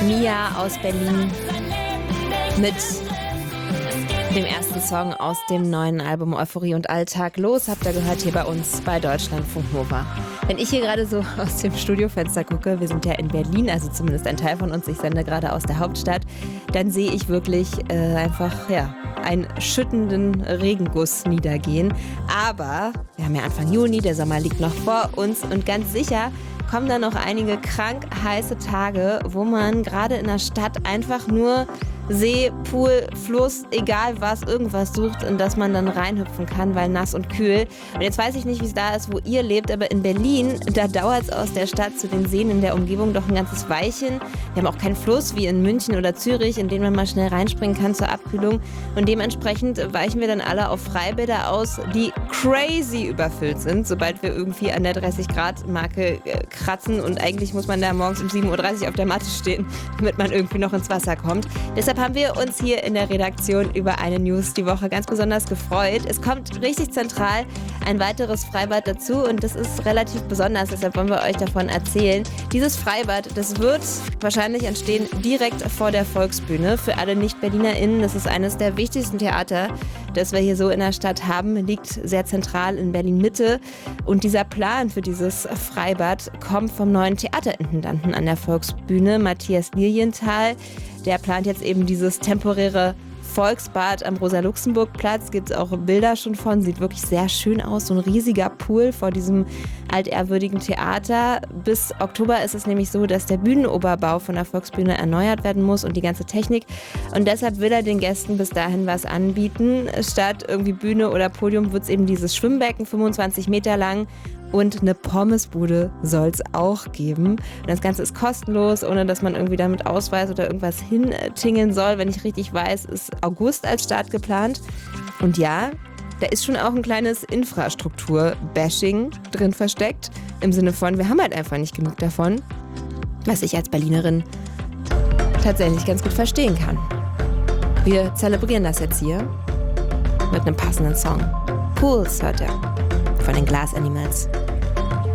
Mia aus Berlin mit dem ersten Song aus dem neuen Album Euphorie und Alltag. Los, habt ihr gehört hier bei uns bei Deutschlandfunk Nova. Wenn ich hier gerade so aus dem Studiofenster gucke, wir sind ja in Berlin, also zumindest ein Teil von uns, ich sende gerade aus der Hauptstadt, dann sehe ich wirklich einen schüttenden Regenguss niedergehen. Aber wir haben ja Anfang Juni, der Sommer liegt noch vor uns und ganz sicher kommen da noch einige krank heiße Tage, wo man gerade in der Stadt einfach nur See, Pool, Fluss, egal was, irgendwas sucht, in das man dann reinhüpfen kann, weil nass und kühl. Und jetzt weiß ich nicht, wie es da ist, wo ihr lebt, aber in Berlin, da dauert es aus der Stadt zu den Seen in der Umgebung doch ein ganzes Weilchen. Wir haben auch keinen Fluss wie in München oder Zürich, in den man mal schnell reinspringen kann zur Abkühlung. Und dementsprechend weichen wir dann alle auf Freibäder aus, die crazy überfüllt sind, sobald wir irgendwie an der 30-Grad-Marke kratzen. Und eigentlich muss man da morgens um 7.30 Uhr auf der Matte stehen, damit man irgendwie noch ins Wasser kommt. Deshalb haben wir uns hier in der Redaktion über eine News die Woche ganz besonders gefreut. Es kommt richtig zentral ein weiteres Freibad dazu und das ist relativ besonders, deshalb wollen wir euch davon erzählen. Dieses Freibad, das wird wahrscheinlich entstehen direkt vor der Volksbühne. Für alle Nicht-BerlinerInnen, das ist eines der wichtigsten Theater, das wir hier so in der Stadt haben, liegt sehr zentral in Berlin-Mitte. Und dieser Plan für dieses Freibad kommt vom neuen Theaterintendanten an der Volksbühne, Matthias Lilienthal. Der plant jetzt eben dieses temporäre Volksbad am Rosa-Luxemburg-Platz. Gibt es auch Bilder schon von. Sieht wirklich sehr schön aus. So ein riesiger Pool vor diesem altehrwürdigen Theater. Bis Oktober ist es nämlich so, dass der Bühnenoberbau von der Volksbühne erneuert werden muss und die ganze Technik. Und deshalb will er den Gästen bis dahin was anbieten. Statt irgendwie Bühne oder Podium wird es eben dieses Schwimmbecken, 25 Meter lang. Und eine Pommesbude soll es auch geben. Und das Ganze ist kostenlos, ohne dass man irgendwie damit Ausweis oder irgendwas hintingeln soll. Wenn ich richtig weiß, ist August als Start geplant. Und ja, da ist schon auch ein kleines Infrastruktur-Bashing drin versteckt. Im Sinne von, wir haben halt einfach nicht genug davon. Was ich als Berlinerin tatsächlich ganz gut verstehen kann. Wir zelebrieren das jetzt hier mit einem passenden Song. Pools hört ihr von den Glass Animals.